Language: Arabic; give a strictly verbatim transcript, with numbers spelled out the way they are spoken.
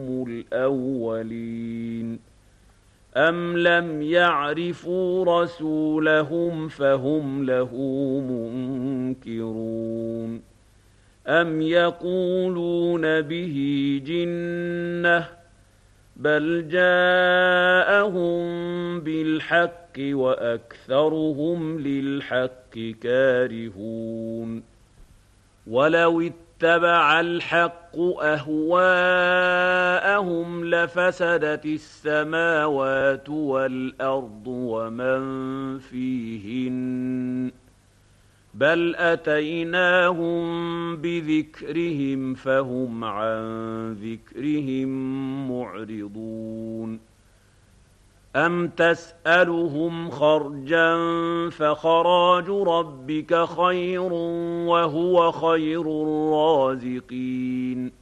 الأولين أم لم يعرفوا رسولهم فهم له منكرون أم يقولون به جنة بل جاءهم بالحق وأكثرهم للحق كارهون ولو اتبع الحق أهواءهم لفسدت السماوات والأرض ومن فيهن بل أتيناهم بذكرهم فهم عن ذكرهم معرضون أم تسألهم خرجا فخراج ربك خير وهو خير الرازقين